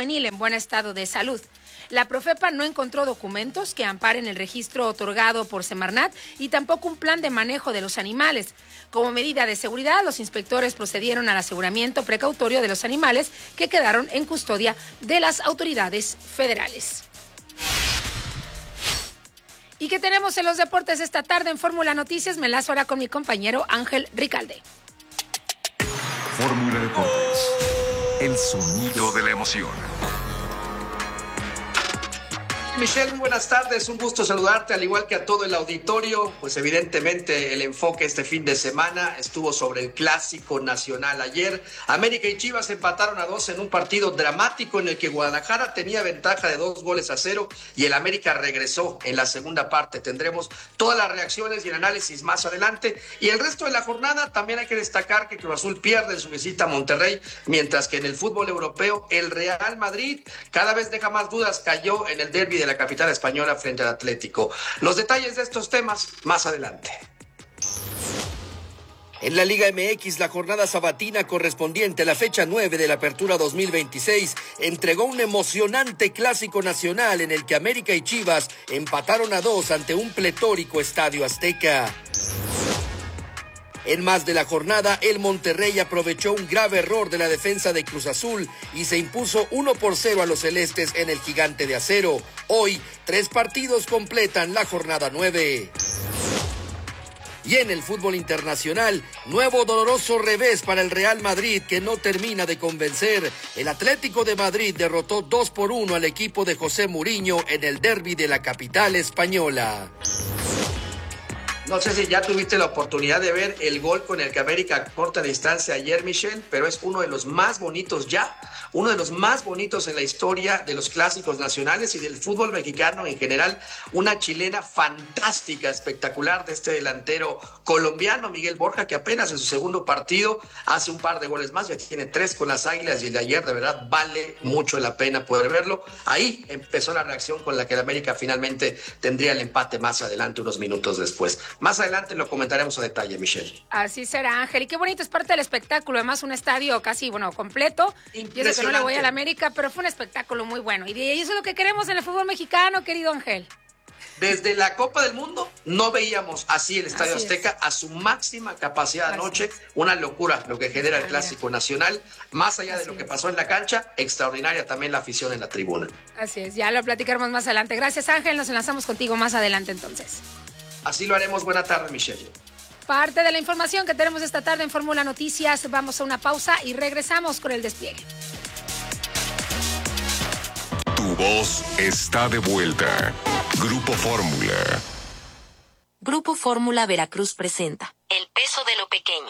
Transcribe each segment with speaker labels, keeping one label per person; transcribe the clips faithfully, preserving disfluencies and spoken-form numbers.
Speaker 1: juvenil en buen estado de salud. La Profepa no encontró documentos que amparen el registro otorgado por Semarnat y tampoco un plan de manejo de los animales. Como medida de seguridad, los inspectores procedieron al aseguramiento precautorio de los animales que quedaron en custodia de las autoridades federales. ¿Y qué tenemos en los deportes esta tarde en Fórmula Noticias? Me enlazo ahora con mi compañero Ángel Ricalde.
Speaker 2: Fórmula Deportes, el sonido de la emoción.
Speaker 3: Michelle, muy buenas tardes, un gusto saludarte, al igual que a todo el auditorio. Pues evidentemente el enfoque este fin de semana estuvo sobre el Clásico Nacional ayer. América y Chivas empataron a dos en un partido dramático en el que Guadalajara tenía ventaja de dos goles a cero y el América regresó en la segunda parte. Tendremos todas las reacciones y el análisis más adelante. Y el resto de la jornada también hay que destacar que Cruz Azul pierde en su visita a Monterrey, mientras que en el fútbol europeo el Real Madrid cada vez deja más dudas, cayó en el derbi de la capital española frente al Atlético. Los detalles de estos temas más adelante.
Speaker 4: En la Liga M X, la jornada sabatina correspondiente a la fecha nueve de la Apertura dos mil veintiséis entregó un emocionante clásico nacional en el que América y Chivas empataron a dos ante un pletórico Estadio Azteca. En más de la jornada, el Monterrey aprovechó un grave error de la defensa de Cruz Azul y se impuso uno por cero a los celestes en el Gigante de Acero. Hoy, tres partidos completan la jornada nueve. Y en el fútbol internacional, nuevo doloroso revés para el Real Madrid que no termina de convencer. El Atlético de Madrid derrotó dos por uno al equipo de José Mourinho en el derbi de la capital española.
Speaker 3: No sé si ya tuviste la oportunidad de ver el gol con el que América corta distancia ayer, Michelle, pero es uno de los más bonitos ya, uno de los más bonitos en la historia de los clásicos nacionales y del fútbol mexicano en general. Una chilena fantástica, espectacular de este delantero colombiano, Miguel Borja, que apenas en su segundo partido hace un par de goles más, ya tiene tres con las Águilas y el de ayer de verdad vale mucho la pena poder verlo. Ahí empezó la reacción con la que el América finalmente tendría el empate más adelante, unos minutos después. Más adelante lo comentaremos a detalle, Michelle.
Speaker 1: Así será, Ángel. Y qué bonito, es parte del espectáculo. Además, un estadio casi, bueno, completo. Yo sé que no le voy a la América, pero fue un espectáculo muy bueno. Y eso es lo que queremos en el fútbol mexicano, querido Ángel.
Speaker 3: Desde la Copa del Mundo no veíamos así el Estadio así Azteca es. A su máxima capacidad anoche. Una locura lo que genera el Clásico Nacional. Más allá así de lo que pasó en la cancha, extraordinaria también la afición en la tribuna.
Speaker 1: Así es, ya lo platicaremos más adelante. Gracias, Ángel. Nos enlazamos contigo más adelante entonces.
Speaker 3: Así lo haremos. Buena tarde, Michelle.
Speaker 1: Parte de la información que tenemos esta tarde en Fórmula Noticias. Vamos a una pausa y regresamos con el despliegue.
Speaker 2: Tu voz está de vuelta. Grupo Fórmula.
Speaker 5: Grupo Fórmula Veracruz presenta El peso de lo pequeño.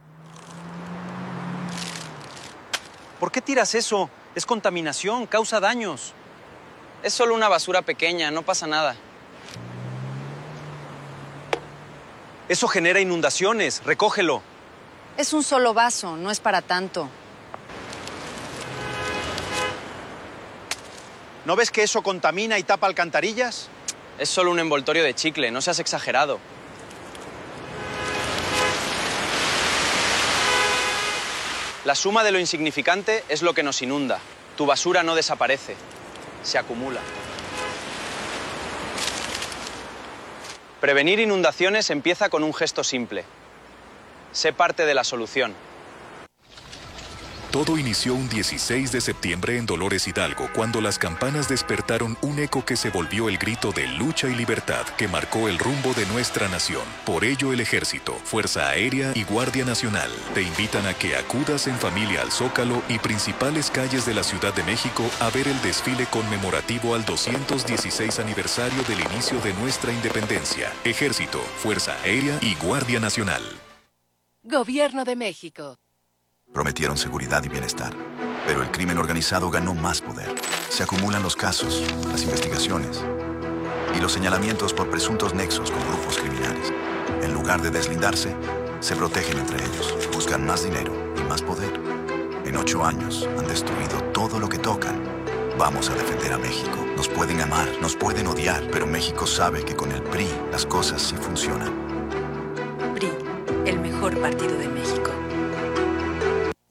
Speaker 6: ¿Por qué tiras eso? Es contaminación, causa daños.
Speaker 7: Es solo una basura pequeña, no pasa nada.
Speaker 6: Eso genera inundaciones, recógelo.
Speaker 8: Es un solo vaso, no es para tanto.
Speaker 6: ¿No ves que eso contamina y tapa alcantarillas?
Speaker 7: Es solo un envoltorio de chicle, no seas exagerado. La suma de lo insignificante es lo que nos inunda. Tu basura no desaparece, se acumula. Prevenir inundaciones empieza con un gesto simple. Sé parte de la solución.
Speaker 2: Todo inició un dieciséis de septiembre en Dolores Hidalgo, cuando las campanas despertaron un eco que se volvió el grito de lucha y libertad que marcó el rumbo de nuestra nación. Por ello, el Ejército, Fuerza Aérea y Guardia Nacional te invitan a que acudas en familia al Zócalo y principales calles de la Ciudad de México a ver el desfile conmemorativo al doscientos dieciséis aniversario del inicio de nuestra independencia. Ejército, Fuerza Aérea y Guardia Nacional.
Speaker 9: Gobierno de México.
Speaker 10: Prometieron seguridad y bienestar, pero el crimen organizado ganó más poder. Se acumulan los casos, las investigaciones y los señalamientos por presuntos nexos con grupos criminales. En lugar de deslindarse, se protegen entre ellos, buscan más dinero y más poder. En ocho años han destruido todo lo que tocan. Vamos a defender a México. Nos pueden amar, nos pueden odiar, pero México sabe que con el P R I las cosas sí funcionan.
Speaker 5: P R I, el mejor partido de México.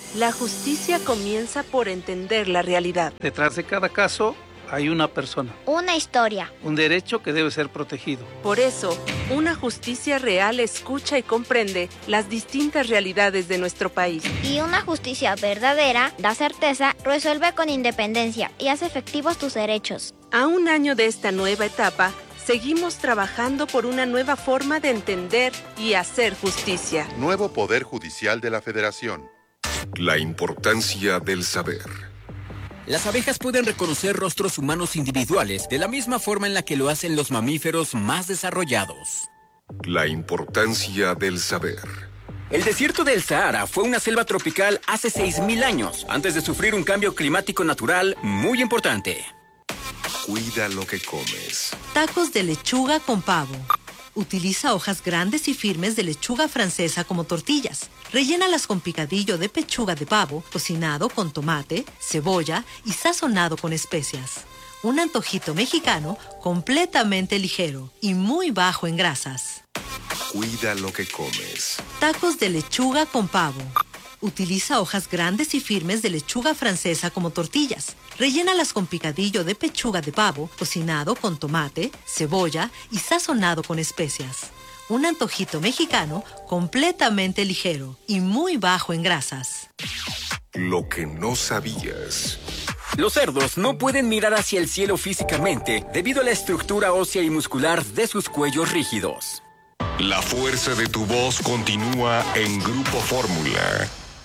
Speaker 11: La justicia comienza por entender la realidad.
Speaker 12: Detrás de cada caso hay una persona.
Speaker 13: Una historia.
Speaker 12: Un derecho que debe ser protegido.
Speaker 11: Por eso, una justicia real escucha y comprende las distintas realidades de nuestro país.
Speaker 13: Y una justicia verdadera da certeza, resuelve con independencia y hace efectivos tus derechos.
Speaker 11: A un año de esta nueva etapa, seguimos trabajando por una nueva forma de entender y hacer justicia.
Speaker 14: Nuevo Poder Judicial de la Federación.
Speaker 15: La importancia del saber.
Speaker 16: Las abejas pueden reconocer rostros humanos individuales de la misma forma en la que lo hacen los mamíferos más desarrollados.
Speaker 15: La importancia del saber.
Speaker 16: El desierto del Sahara fue una selva tropical hace seis mil años, antes de sufrir un cambio climático natural muy importante.
Speaker 15: Cuida lo que comes.
Speaker 17: Tacos de lechuga con pavo. Utiliza hojas grandes y firmes de lechuga francesa como tortillas. Rellénalas con picadillo de pechuga de pavo, cocinado con tomate, cebolla y sazonado con especias. Un antojito mexicano completamente ligero y muy bajo en grasas.
Speaker 15: Cuida lo que comes.
Speaker 17: Tacos de lechuga con pavo. Utiliza hojas grandes y firmes de lechuga francesa como tortillas. Rellénalas con picadillo de pechuga de pavo, cocinado con tomate, cebolla y sazonado con especias. Un antojito mexicano completamente ligero y muy bajo en grasas.
Speaker 15: Lo que no sabías.
Speaker 16: Los cerdos no pueden mirar hacia el cielo físicamente debido a la estructura ósea y muscular de sus cuellos rígidos.
Speaker 15: La fuerza de tu voz continúa en Grupo Fórmula.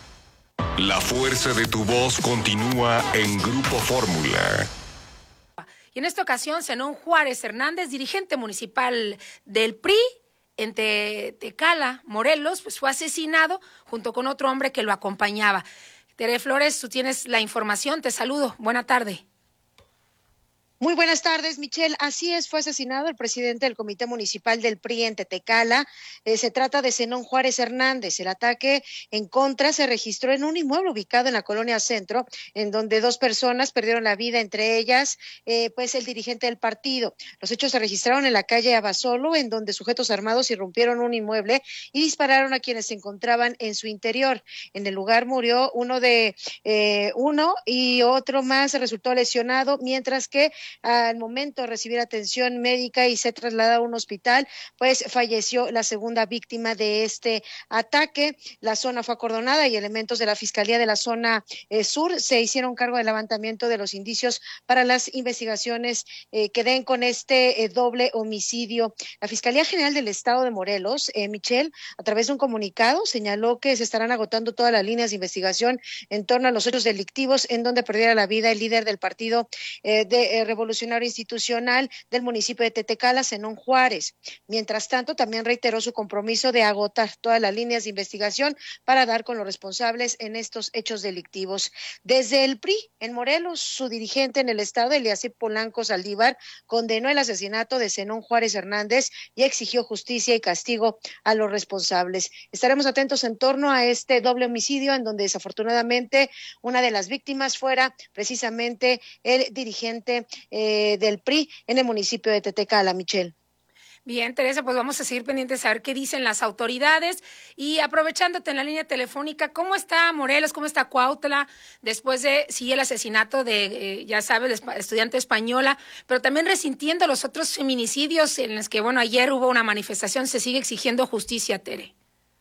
Speaker 15: La fuerza de tu voz continúa en Grupo Fórmula.
Speaker 1: Y en esta ocasión, Zenón Juárez Hernández, dirigente municipal del P R I en Te- Tecala, Morelos, pues fue asesinado junto con otro hombre que lo acompañaba. Tere Flores, tú tienes la información, te saludo. Buena tarde.
Speaker 18: Muy buenas tardes, Michelle. Así es, fue asesinado el presidente del Comité Municipal del P R I en Tetecala. Eh, se trata de Zenón Juárez Hernández. El ataque en contra se registró en un inmueble ubicado en la colonia Centro, en donde dos personas perdieron la vida, entre ellas, eh, pues el dirigente del partido. Los hechos se registraron en la calle Abasolo, en donde sujetos armados irrumpieron un inmueble y dispararon a quienes se encontraban en su interior. En el lugar murió uno de eh, uno y otro más resultó lesionado, mientras que al momento de recibir atención médica y ser trasladado a un hospital, pues falleció la segunda víctima de este ataque. La zona fue acordonada y elementos de la Fiscalía de la zona eh, sur se hicieron cargo del levantamiento de los indicios para las investigaciones eh, que den con este eh, doble homicidio. La Fiscalía General del Estado de Morelos, eh, Michelle, a través de un comunicado, señaló que se estarán agotando todas las líneas de investigación en torno a los hechos delictivos en donde perdiera la vida el líder del partido eh, de eh, Revolucionario Institucional del municipio de Tetecala, Zenón Juárez. Mientras tanto, también reiteró su compromiso de agotar todas las líneas de investigación para dar con los responsables en estos hechos delictivos. Desde el P R I en Morelos, su dirigente en el estado, Eliasib Polanco Saldívar, condenó el asesinato de Zenón Juárez Hernández y exigió justicia y castigo a los responsables. Estaremos atentos en torno a este doble homicidio, en donde desafortunadamente una de las víctimas fuera precisamente el dirigente eh, del P R I en el municipio de Tetecala, Michelle.
Speaker 1: Bien, Teresa, pues vamos a seguir pendientes a ver qué dicen las autoridades. Y aprovechándote en la línea telefónica, ¿cómo está Morelos? ¿Cómo está Cuautla? Después de, sí, el asesinato de, eh, ya sabes, la estudiante española, pero también resintiendo los otros feminicidios en los que, bueno, ayer hubo una manifestación, se sigue exigiendo justicia, Tere.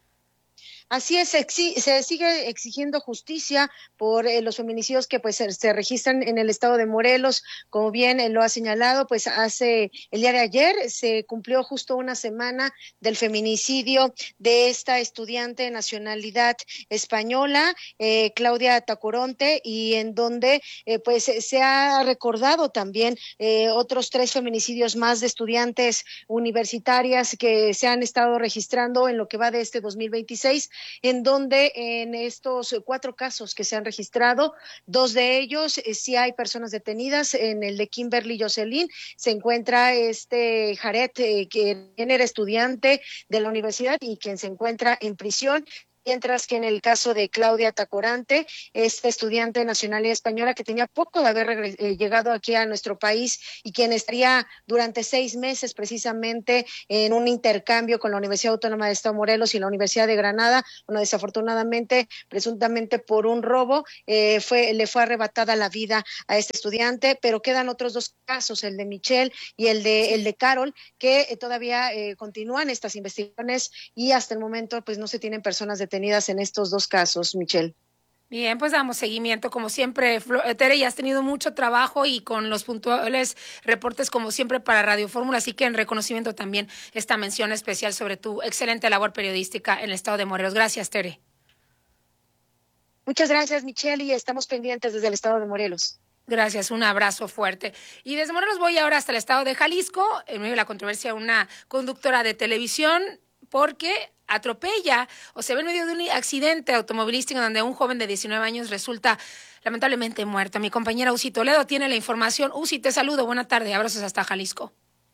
Speaker 18: Así es, exi- se sigue exigiendo justicia por eh, los feminicidios que pues se, se registran en el estado de Morelos. Como bien eh, lo ha señalado, pues hace el día de ayer se cumplió justo una semana del feminicidio de esta estudiante de nacionalidad española, eh, Claudia Tacoronte, y en donde eh, pues se ha recordado también eh, otros tres feminicidios más de estudiantes universitarias que se han estado registrando en lo que va de este dos mil veintiséis, en donde en estos cuatro casos que se han registrado, dos de ellos eh, sí hay personas detenidas. En el de Kimberly Jocelyn se encuentra este Jared, eh, quien era estudiante de la universidad y quien se encuentra en prisión. Mientras que en el caso de Claudia Tacorante, esta estudiante de nacionalidad española que tenía poco de haber eh, llegado aquí a nuestro país y quien estaría durante seis meses precisamente en un intercambio con la Universidad Autónoma de Estado de Morelos y la Universidad de Granada, bueno, desafortunadamente, presuntamente por un robo, eh, fue, le fue arrebatada la vida a este estudiante, pero quedan otros dos casos, el de Michelle y el de, el de Carol, que eh, todavía eh, continúan estas investigaciones y hasta el momento pues no se tienen personas detenidas en estos dos casos, Michelle.
Speaker 1: Bien, pues damos seguimiento, como siempre, Tere, ya has tenido mucho trabajo y con los puntuales reportes, como siempre, para Radio Fórmula, así que en reconocimiento también esta mención especial sobre tu excelente labor periodística en el estado de Morelos. Gracias, Tere.
Speaker 18: Muchas gracias, Michelle, y estamos pendientes desde el estado de Morelos.
Speaker 1: Gracias, un abrazo fuerte. Y desde Morelos voy ahora hasta el estado de Jalisco, en medio de la controversia, una conductora de televisión, porque atropella o se ve en medio de un accidente automovilístico donde un joven de diecinueve años resulta lamentablemente muerto. Mi compañera Uzi Toledo tiene la información. Uzi, te saludo. Buena tarde. Abrazos hasta Jalisco.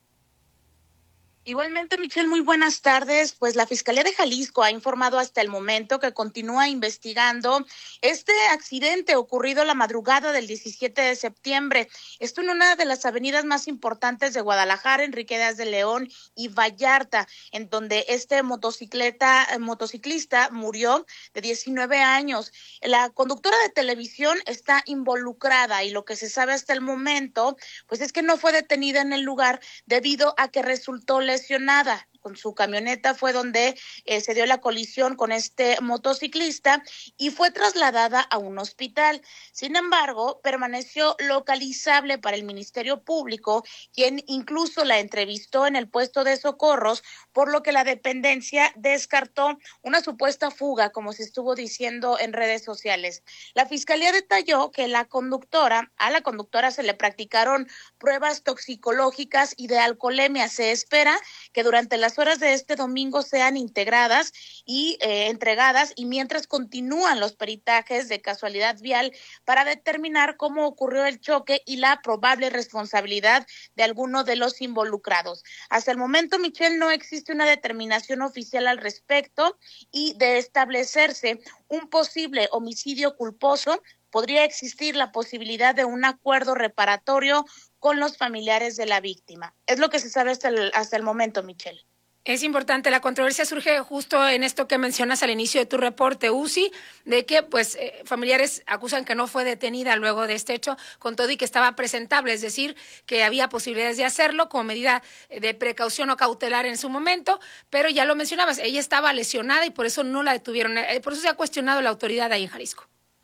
Speaker 19: Igualmente, Michelle, muy buenas tardes. Pues la Fiscalía de Jalisco ha informado hasta el momento que continúa investigando este accidente ocurrido la madrugada del diecisiete de septiembre. Esto en una de las avenidas más importantes de Guadalajara, Enrique Díaz de León y Vallarta, en donde este motocicleta, motociclista murió de diecinueve años. La conductora de televisión está involucrada y lo que se sabe hasta el momento, pues es que no fue detenida en el lugar debido a que resultó lesionada. Con su camioneta fue donde eh, se dio la colisión con este motociclista y fue trasladada a un hospital. Sin embargo, permaneció localizable para el Ministerio Público, quien incluso la entrevistó en el puesto de socorros, por lo que la dependencia descartó una supuesta fuga, como se estuvo diciendo en redes sociales. La Fiscalía detalló que la conductora, a la conductora se le practicaron pruebas toxicológicas y de alcoholemia. Se espera que durante la Las horas de este domingo sean integradas y eh, entregadas y mientras continúan los peritajes de casualidad vial para determinar cómo ocurrió el choque y la probable responsabilidad de alguno de los involucrados. Hasta el momento, Michelle, no existe una determinación oficial al respecto y de establecerse un posible homicidio culposo, podría existir la posibilidad de un acuerdo reparatorio con los familiares de la víctima. Es lo que se sabe hasta el, hasta el momento, Michelle.
Speaker 1: Es importante, la controversia surge justo en esto que mencionas al inicio de tu reporte, Uzi, de que pues eh, familiares acusan que no fue detenida luego de este hecho, con todo y que estaba presentable, es decir, que había posibilidades de hacerlo como medida de precaución o cautelar en su momento, pero ya lo mencionabas, ella estaba lesionada y por eso no la detuvieron, eh, por eso se ha cuestionado la autoridad ahí en Jalisco.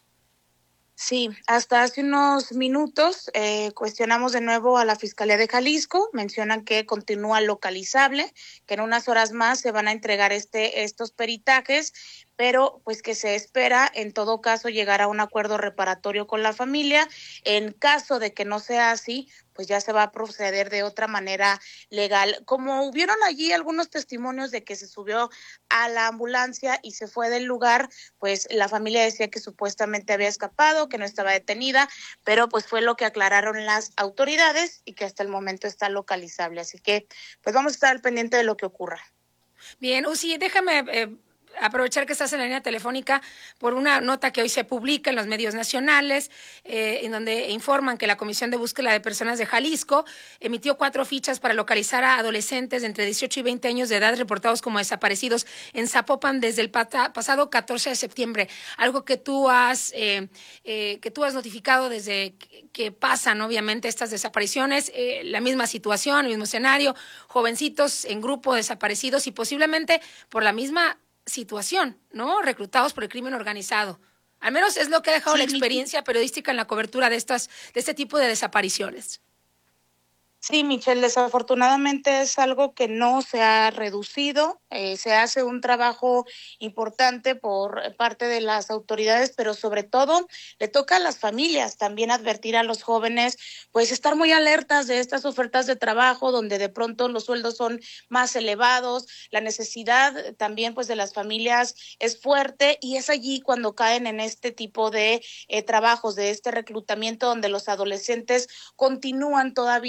Speaker 19: Sí, hasta hace unos minutos eh, cuestionamos de nuevo a la Fiscalía de Jalisco, mencionan que continúa localizable, que en unas horas más se van a entregar este estos peritajes, pero pues que se espera en todo caso llegar a un acuerdo reparatorio con la familia. En caso de que no sea así, pues ya se va a proceder de otra manera legal. Como hubieron allí algunos testimonios de que se subió a la ambulancia y se fue del lugar, pues la familia decía que supuestamente había escapado, que no estaba detenida, pero pues fue lo que aclararon las autoridades y que hasta el momento está localizable. Así que pues vamos a estar al pendiente de lo que ocurra.
Speaker 1: Bien, Uzi, déjame eh, aprovechar que estás en la línea telefónica por una nota que hoy se publica en los medios nacionales, eh, en donde informan que la Comisión de Búsqueda de Personas de Jalisco emitió cuatro fichas para localizar a adolescentes de entre dieciocho y veinte años de edad reportados como desaparecidos en Zapopan desde el pata, pasado catorce de septiembre. Algo que tú has eh, eh, que tú has notificado desde que, que pasan, obviamente, estas desapariciones, eh, la misma situación, el mismo escenario, jovencitos en grupo desaparecidos y posiblemente por la misma situación, ¿no? Reclutados por el crimen organizado. Al menos es lo que ha dejado sí, la experiencia periodística en la cobertura de estas, de este tipo de desapariciones.
Speaker 19: Sí, Michelle, desafortunadamente es algo que no se ha reducido, eh, se hace un trabajo importante por parte de las autoridades, pero sobre todo le toca a las familias también advertir a los jóvenes, pues estar muy alertas de estas ofertas de trabajo donde de pronto los sueldos son más elevados, la necesidad también pues de las familias es fuerte y es allí cuando caen en este tipo de eh, trabajos, de este reclutamiento donde los adolescentes continúan todavía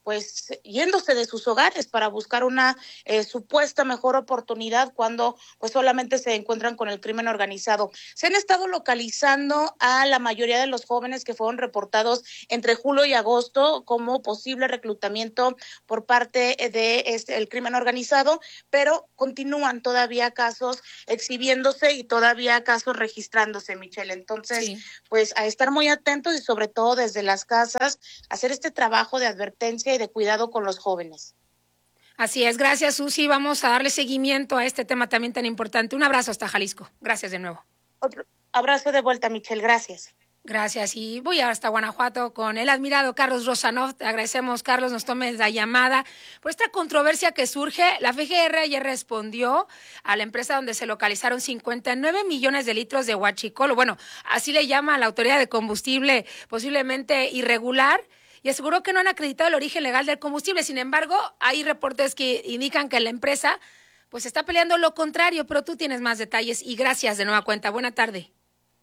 Speaker 19: pues yéndose de sus hogares para buscar una eh, supuesta mejor oportunidad cuando pues solamente se encuentran con el crimen organizado. Se han estado localizando a la mayoría de los jóvenes que fueron reportados entre julio y agosto como posible reclutamiento por parte de este, el crimen organizado, pero continúan todavía casos exhibiéndose y todavía casos registrándose, Michelle. Entonces, sí. pues a estar muy atentos y sobre todo desde las casas, hacer este trabajo de advertencia y de cuidado con los jóvenes.
Speaker 1: Así es, gracias Susi, vamos a darle seguimiento a este tema también tan importante. Un abrazo hasta Jalisco, gracias de nuevo.
Speaker 19: Otro abrazo de vuelta, Michelle, gracias.
Speaker 1: Gracias, y voy hasta Guanajuato con el admirado Carlos Rosanov. Te agradecemos, Carlos, nos tomes la llamada. Por esta controversia que surge, la F G R ayer respondió a la empresa donde se localizaron cincuenta y nueve millones de litros de huachicol, bueno, así le llama a la autoridad de combustible, posiblemente irregular, y aseguró que no han acreditado el origen legal del combustible. Sin embargo, hay reportes que indican que la empresa pues está peleando lo contrario, pero tú tienes más detalles y gracias de nueva cuenta. Buena tarde.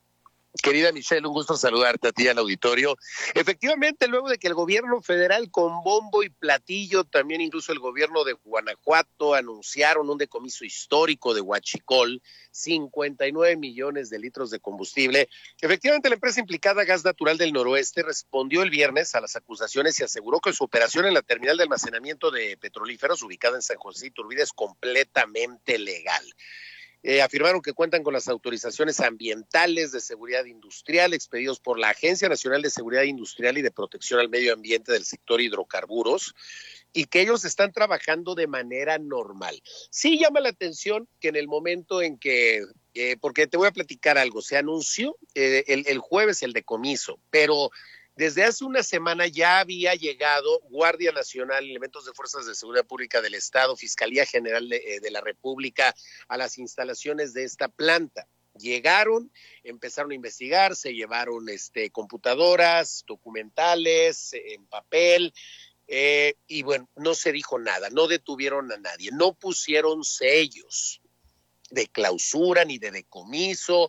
Speaker 20: Querida Michelle, un gusto saludarte a ti al auditorio. Efectivamente, luego de que el gobierno federal con bombo y platillo, también incluso el gobierno de Guanajuato anunciaron un decomiso histórico de huachicol, cincuenta y nueve millones de litros de combustible. Efectivamente, la empresa implicada Gas Natural del Noroeste respondió el viernes a las acusaciones y aseguró que su operación en la terminal de almacenamiento de petrolíferos ubicada en San José Iturbide es completamente legal. Eh, afirmaron que cuentan con las autorizaciones ambientales de seguridad industrial expedidos por la Agencia Nacional de Seguridad Industrial y de Protección al Medio Ambiente del sector hidrocarburos y que ellos están trabajando de manera normal. Sí llama la atención que en el momento en que, eh, porque te voy a platicar algo, se anunció eh, el, el jueves el decomiso, pero desde hace una semana ya había llegado Guardia Nacional, elementos de Fuerzas de Seguridad Pública del Estado, Fiscalía General de, de la República a las instalaciones de esta planta. Llegaron, empezaron a investigar, se llevaron este, computadoras, documentales, en papel, eh, y bueno, no se dijo nada, no detuvieron a nadie, no pusieron sellos de clausura ni de decomiso.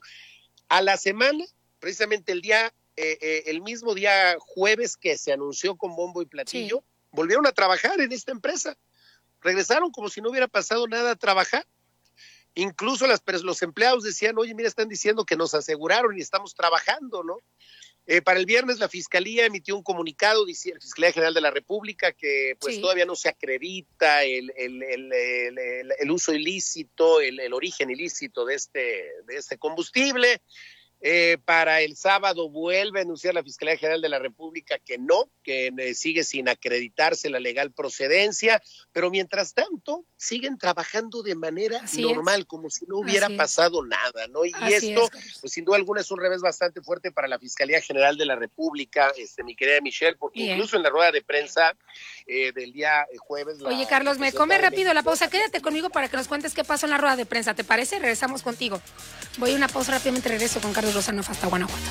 Speaker 20: A la semana, precisamente el día... Eh, eh, el mismo día jueves que se anunció con bombo y platillo, sí. volvieron a trabajar en esta empresa. Regresaron como si no hubiera pasado nada a trabajar. Incluso las, los empleados decían, oye, mira, están diciendo que nos aseguraron y estamos trabajando, ¿no? Eh, para el viernes la Fiscalía emitió un comunicado, dice la Fiscalía General de la República, que pues sí. todavía no se acredita el, el, el, el, el, el uso ilícito, el, el origen ilícito de este, de este combustible. Eh, para el sábado vuelve a anunciar la Fiscalía General de la República que no, que eh, sigue sin acreditarse la legal procedencia, pero mientras tanto siguen trabajando de manera Así normal, es. como si no hubiera Así pasado es. nada, ¿no? Y Así esto, es, pues sin duda alguna es un revés bastante fuerte para la Fiscalía General de la República, este, mi querida Michelle, porque Bien. incluso en la rueda de prensa eh, del día jueves...
Speaker 1: Oye, Carlos, me come rápido la pausa, quédate conmigo para que nos cuentes qué pasó en la rueda de prensa, ¿te parece? Regresamos contigo. Voy a una pausa rápidamente, regreso con Carlos Rosanov hasta Guanajuato.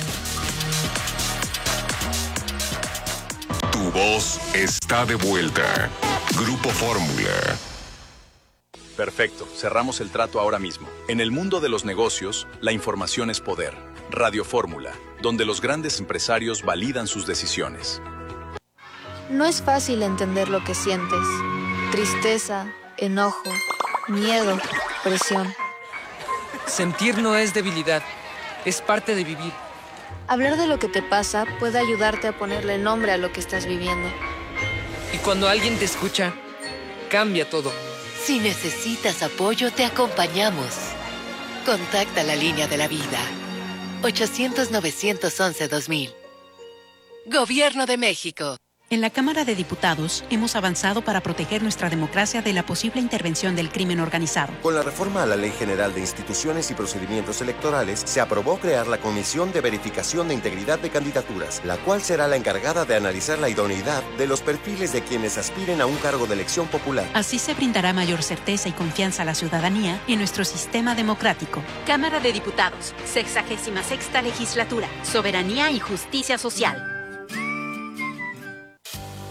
Speaker 15: Tu voz está de vuelta. Grupo Fórmula.
Speaker 2: Perfecto, cerramos el trato ahora mismo. En el mundo de los negocios, la información es poder. Radio Fórmula, donde los grandes empresarios validan sus decisiones.
Speaker 21: No es fácil entender lo que sientes. Tristeza, enojo, miedo, presión.
Speaker 22: Sentir no es debilidad. Es parte de vivir.
Speaker 21: Hablar de lo que te pasa puede ayudarte a ponerle nombre a lo que estás viviendo.
Speaker 22: Y cuando alguien te escucha, cambia todo.
Speaker 9: Si necesitas apoyo, te acompañamos. Contacta la línea de la vida. ochocientos, novecientos once, dos mil. Gobierno de México.
Speaker 23: En la Cámara de Diputados hemos avanzado para proteger nuestra democracia de la posible intervención del crimen organizado.
Speaker 24: Con la reforma a la Ley General de Instituciones y Procedimientos Electorales, se aprobó crear la Comisión de Verificación de Integridad de Candidaturas, la cual será la encargada de analizar la idoneidad de los perfiles de quienes aspiren a un cargo de elección popular.
Speaker 23: Así se brindará mayor certeza y confianza a la ciudadanía en nuestro sistema democrático.
Speaker 25: Cámara de Diputados, sexagésima sexta legislatura, Soberanía y Justicia Social.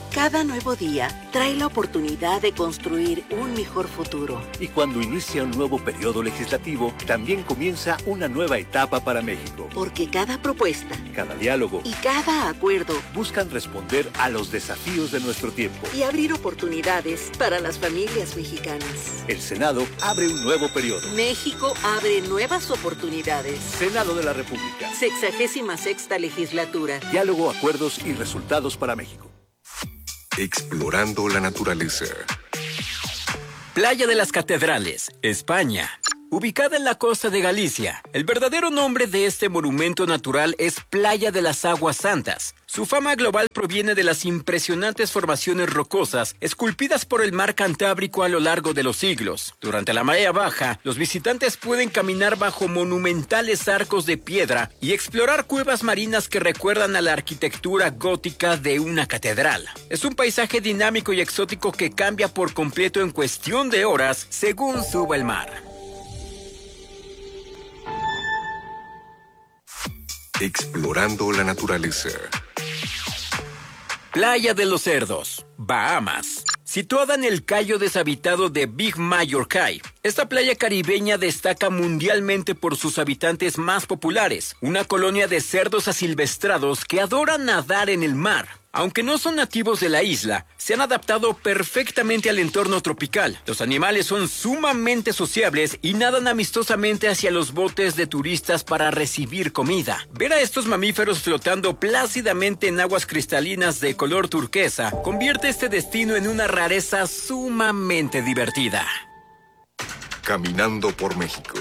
Speaker 3: Cada nuevo día trae la oportunidad de construir un mejor futuro.
Speaker 4: Y cuando inicia un nuevo periodo legislativo, también comienza una nueva etapa para México.
Speaker 3: Porque cada propuesta,
Speaker 4: cada diálogo
Speaker 3: y cada acuerdo
Speaker 4: buscan responder a los desafíos de nuestro tiempo
Speaker 3: y abrir oportunidades para las familias mexicanas.
Speaker 4: El Senado abre un nuevo periodo.
Speaker 3: México abre nuevas oportunidades.
Speaker 4: Senado de la República.
Speaker 3: Sexagésima sexta legislatura.
Speaker 4: Diálogo, acuerdos y resultados para México.
Speaker 15: Explorando la naturaleza.
Speaker 16: Playa de las Catedrales, España. Ubicada en la costa de Galicia, el verdadero nombre de este monumento natural es Playa de las Aguas Santas. Su fama global proviene de las impresionantes formaciones rocosas esculpidas por el mar Cantábrico a lo largo de los siglos. Durante la marea baja, los visitantes pueden caminar bajo monumentales arcos de piedra y explorar cuevas marinas que recuerdan a la arquitectura gótica de una catedral. Es un paisaje dinámico y exótico que cambia por completo en cuestión de horas según suba el mar.
Speaker 15: Explorando la naturaleza.
Speaker 16: Playa de los Cerdos, Bahamas. Situada en el cayo deshabitado de Big Major Cay, esta playa caribeña destaca mundialmente por sus habitantes más populares, una colonia de cerdos asilvestrados que adoran nadar en el mar. Aunque no son nativos de la isla, se han adaptado perfectamente al entorno tropical. Los animales son sumamente sociables y nadan amistosamente hacia los botes de turistas para recibir comida. Ver a estos mamíferos flotando plácidamente en aguas cristalinas de color turquesa convierte este destino en una rareza sumamente divertida.
Speaker 15: Caminando por México.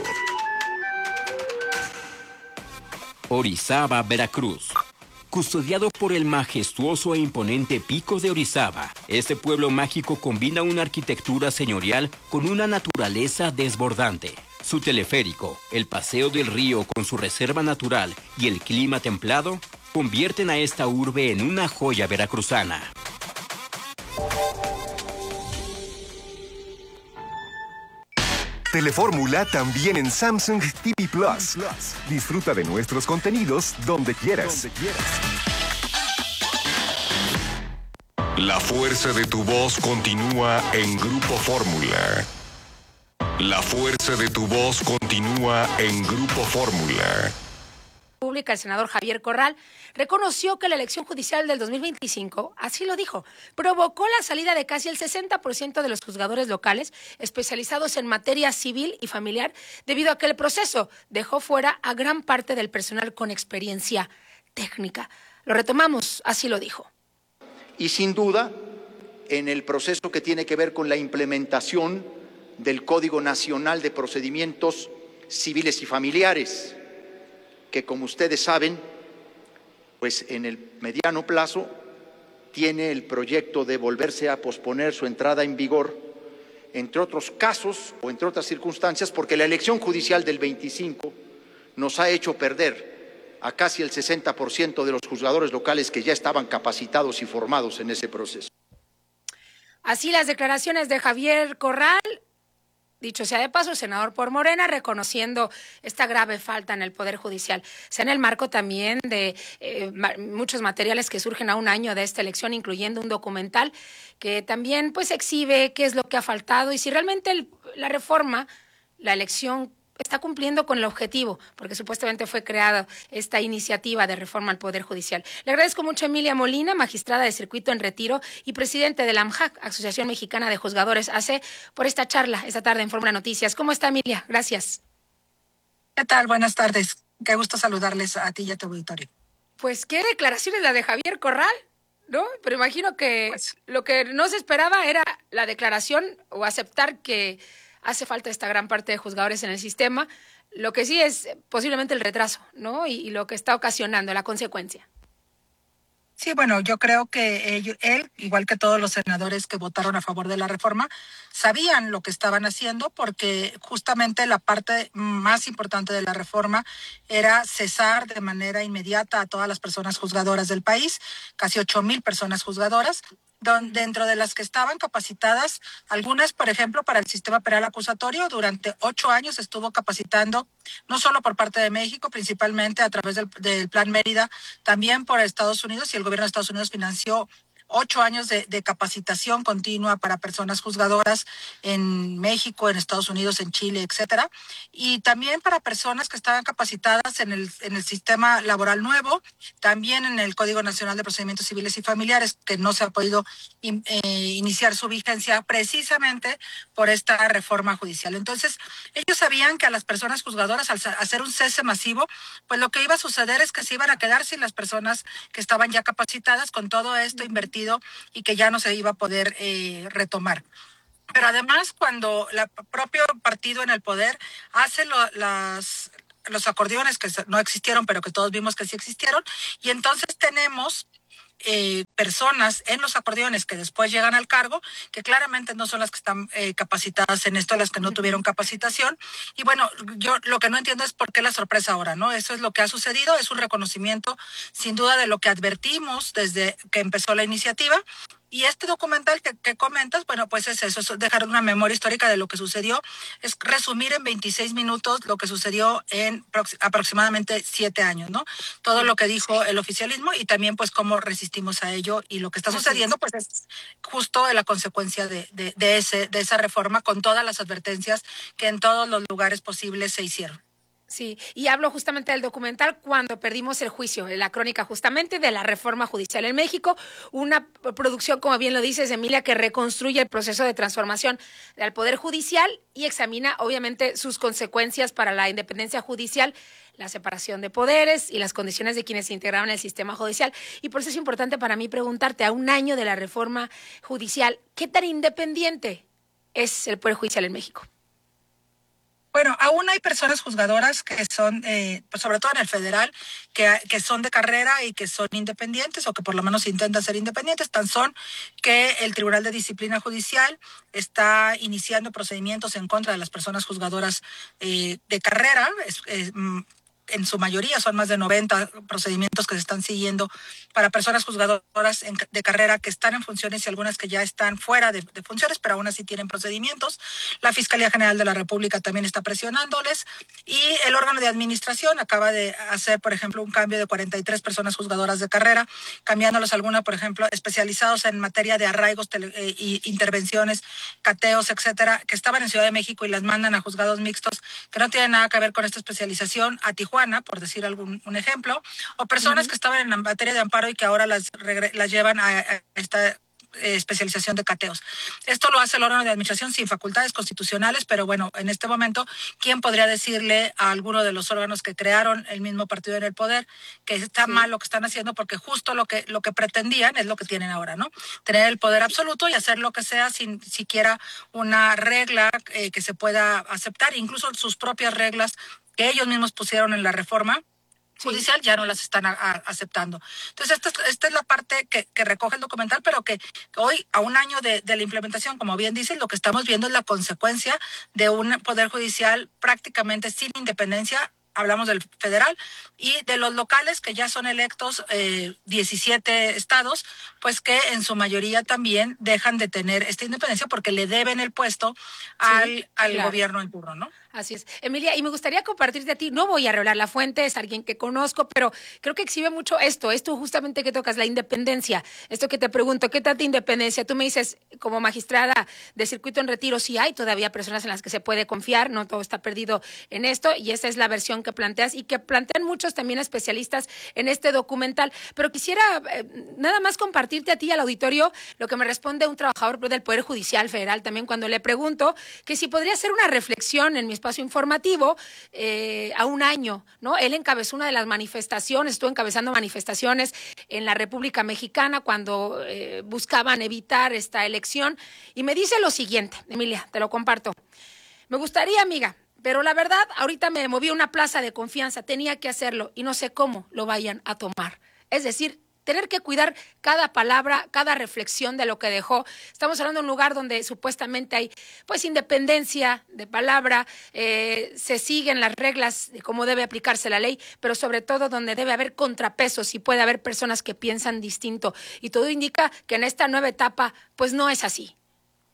Speaker 6: Orizaba, Veracruz. Custodiado por el majestuoso e imponente Pico de Orizaba, este pueblo mágico combina una arquitectura señorial con una naturaleza desbordante. Su teleférico, el paseo del río con su reserva natural y el clima templado convierten a esta urbe en una joya veracruzana.
Speaker 7: Telefórmula también en Samsung T V Plus. Disfruta de nuestros contenidos donde quieras.
Speaker 15: La fuerza de tu voz continúa en Grupo Fórmula. La fuerza de tu voz continúa en Grupo Fórmula.
Speaker 1: Pública, el senador Javier Corral reconoció que la elección judicial del dos mil veinticinco, así lo dijo, provocó la salida de casi el sesenta por ciento de los juzgadores locales especializados en materia civil y familiar, debido a que el proceso dejó fuera a gran parte del personal con experiencia técnica. Lo retomamos, así lo dijo.
Speaker 8: Y sin duda, en el proceso que tiene que ver con la implementación del Código Nacional de Procedimientos Civiles y Familiares, que como ustedes saben, pues en el mediano plazo tiene el proyecto de volverse a posponer su entrada en vigor, entre otros casos o entre otras circunstancias, porque la elección judicial del veinticinco nos ha hecho perder a casi el sesenta por ciento de los juzgadores locales que ya estaban capacitados y formados en ese proceso.
Speaker 1: Así las declaraciones de Javier Corral. Dicho sea de paso, senador por Morena, reconociendo esta grave falta en el Poder Judicial. Sea en el marco también de eh, ma- muchos materiales que surgen a un año de esta elección, incluyendo un documental que también pues exhibe qué es lo que ha faltado y si realmente el, la reforma, la elección está cumpliendo con el objetivo, porque supuestamente fue creada esta iniciativa de reforma al Poder Judicial. Le agradezco mucho a Emilia Molina, magistrada de circuito en retiro y presidente de la AMJAC, Asociación Mexicana de Juzgadores A C, por esta charla esta tarde en Fórmula Noticias. ¿Cómo está, Emilia? Gracias.
Speaker 26: ¿Qué tal? Buenas tardes. Qué gusto saludarles a ti y a tu auditorio.
Speaker 1: Pues qué declaraciones la de Javier Corral, ¿no? Pero imagino que pues, lo que no se esperaba era la declaración o aceptar que hace falta esta gran parte de juzgadores en el sistema. Lo que sí es posiblemente el retraso, ¿no? Y, y lo que está ocasionando, la consecuencia.
Speaker 26: Sí, bueno, yo creo que él, él, igual que todos los senadores que votaron a favor de la reforma, sabían lo que estaban haciendo porque justamente la parte más importante de la reforma era cesar de manera inmediata a todas las personas juzgadoras del país, casi ocho mil personas juzgadoras, Don, dentro de las que estaban capacitadas, algunas, por ejemplo, para el sistema penal acusatorio, durante ocho años estuvo capacitando, no solo por parte de México, principalmente a través del, del Plan Mérida, también por Estados Unidos, y el gobierno de Estados Unidos financió ocho años de, de capacitación continua para personas juzgadoras en México, en Estados Unidos, en Chile, etcétera, y también para personas que estaban capacitadas en el, en el sistema laboral nuevo, también en el Código Nacional de Procedimientos Civiles y Familiares, que no se ha podido in, eh, iniciar su vigencia precisamente por esta reforma judicial. Entonces, ellos sabían que a las personas juzgadoras, al hacer un cese masivo, pues lo que iba a suceder es que se iban a quedar sin las personas que estaban ya capacitadas con todo esto invertido y que ya no se iba a poder eh, retomar. Pero además, cuando el propio partido en el poder hace lo, las, los acordeones que no existieron, pero que todos vimos que sí existieron, y entonces tenemos Eh, personas en los acordeones que después llegan al cargo, que claramente no son las que están eh, capacitadas en esto, las que no tuvieron capacitación. Y bueno, yo lo que no entiendo es por qué la sorpresa ahora, ¿no? Eso es lo que ha sucedido, es un reconocimiento sin duda de lo que advertimos desde que empezó la iniciativa. Y este documental que, que comentas, bueno, pues es eso, es dejar una memoria histórica de lo que sucedió, es resumir en veintiséis minutos lo que sucedió en prox- aproximadamente siete años, ¿no? Todo lo que dijo el oficialismo y también pues cómo resistimos a ello, y lo que está sucediendo pues es justo la consecuencia de, de, de, ese, de esa reforma, con todas las advertencias que en todos los lugares posibles se hicieron.
Speaker 1: Sí, y hablo justamente del documental Cuando perdimos el juicio, la crónica justamente de la reforma judicial en México, una producción, como bien lo dices, Emilia, que reconstruye el proceso de transformación del Poder Judicial y examina, obviamente, sus consecuencias para la independencia judicial, la separación de poderes y las condiciones de quienes se integraban en el sistema judicial. Y por eso es importante para mí preguntarte, a un año de la reforma judicial, ¿qué tan independiente es el Poder Judicial en México?
Speaker 26: Bueno, aún hay personas juzgadoras que son, eh, pues sobre todo en el federal, que, que son de carrera y que son independientes, o que por lo menos intentan ser independientes. Tan son que el Tribunal de Disciplina Judicial está iniciando procedimientos en contra de las personas juzgadoras eh, de carrera. Es, es, en su mayoría son más de noventa procedimientos que se están siguiendo para personas juzgadoras en, de carrera que están en funciones, y algunas que ya están fuera de, de funciones, pero aún así tienen procedimientos. La Fiscalía General de la República también está presionándoles, y el órgano de administración acaba de hacer, por ejemplo, un cambio de cuarenta y tres personas juzgadoras de carrera, cambiándolos algunas, por ejemplo, especializados en materia de arraigos tele, eh, y intervenciones, cateos, etcétera, que estaban en Ciudad de México y las mandan a juzgados mixtos que no tienen nada que ver con esta especialización, a Tijuana, por decir algún un ejemplo, o personas uh-huh. que estaban en la materia de amparo y que ahora las, las llevan a, a esta eh, especialización de cateos. Esto lo hace el órgano de administración sin facultades constitucionales, pero bueno, en este momento, ¿quién podría decirle a alguno de los órganos que crearon el mismo partido en el poder que está sí. mal lo que están haciendo? Porque justo lo que, lo que pretendían es lo que tienen ahora, ¿no? Tener el poder absoluto y hacer lo que sea sin siquiera una regla eh, que se pueda aceptar, incluso sus propias reglas que ellos mismos pusieron en la reforma judicial, sí. ya no las están a, a, aceptando. Entonces, esta, esta es la parte que, que recoge el documental, pero que, que hoy, a un año de, de la implementación, como bien dicen, lo que estamos viendo es la consecuencia de un poder judicial prácticamente sin independencia. Hablamos del federal y de los locales, que ya son electos eh, diecisiete estados, pues que en su mayoría también dejan de tener esta independencia porque le deben el puesto al, sí, al claro. gobierno en turno, ¿no?
Speaker 1: Así es. Emilia, y me gustaría compartirte a ti, no voy a revelar la fuente, es alguien que conozco, pero creo que exhibe mucho esto, esto justamente que tocas, la independencia. Esto que te pregunto, ¿qué tanta independencia? Tú me dices, como magistrada de circuito en retiro, sí hay todavía personas en las que se puede confiar, no todo está perdido en esto, y esa es la versión que planteas y que plantean muchos también especialistas en este documental. Pero quisiera eh, nada más compartirte a ti, al auditorio, lo que me responde un trabajador del Poder Judicial Federal también cuando le pregunto que si podría hacer una reflexión en mi espacio informativo eh, a un año, ¿no? Él encabezó una de las manifestaciones, estuvo encabezando manifestaciones en la República Mexicana cuando eh, buscaban evitar esta elección, y me dice lo siguiente, Emilia, te lo comparto. Me gustaría, amiga, pero la verdad, ahorita me moví a una plaza de confianza, tenía que hacerlo y no sé cómo lo vayan a tomar. Es decir, tener que cuidar cada palabra, cada reflexión de lo que dejó. Estamos hablando de un lugar donde supuestamente hay pues independencia de palabra, eh, se siguen las reglas de cómo debe aplicarse la ley, pero sobre todo donde debe haber contrapesos y puede haber personas que piensan distinto. Y todo indica que en esta nueva etapa pues no es así.